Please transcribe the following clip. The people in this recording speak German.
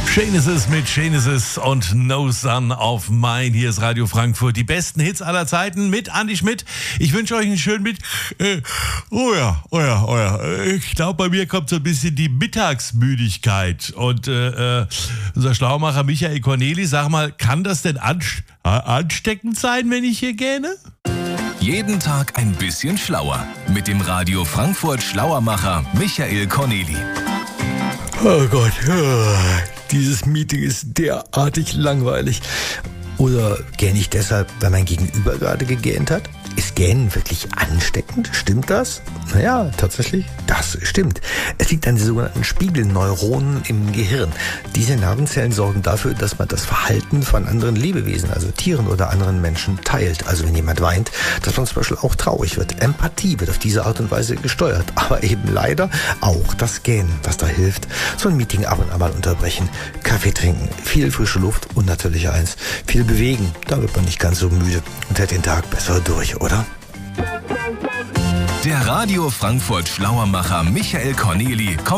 Schön ist es mit Schön ist es und No Sun auf Main. Hier ist Radio Frankfurt. Die besten Hits aller Zeiten mit Andi Schmidt. Ich wünsche euch einen schönen Oh ja. Ich glaube, bei mir kommt so ein bisschen die Mittagsmüdigkeit. Und unser Schlaumacher Michael Corneli, sag mal, kann das denn ansteckend sein, wenn ich hier gähne? Jeden Tag ein bisschen schlauer. Mit dem Radio Frankfurt Schlauermacher Michael Corneli. Oh Gott, dieses Meeting ist derartig langweilig. Oder gähne ich deshalb, weil mein Gegenüber gerade gegähnt hat? Ist Gähnen wirklich ansteckend? Stimmt das? Naja, tatsächlich, das stimmt. Es liegt an den sogenannten Spiegelneuronen im Gehirn. Diese Nervenzellen sorgen dafür, dass man das Verhalten von anderen Lebewesen, also Tieren oder anderen Menschen, teilt. Also wenn jemand weint, dass man zum Beispiel auch traurig wird. Empathie wird auf diese Art und Weise gesteuert. Aber eben leider auch das Gähnen, was da hilft. So ein Meeting ab und an mal unterbrechen, Kaffee trinken, viel frische Luft und natürlich eins, viel bewegen. Da wird man nicht ganz so müde und hält den Tag besser durch, oder? Der Radio Frankfurt Schlauermacher Michael Corneli kommt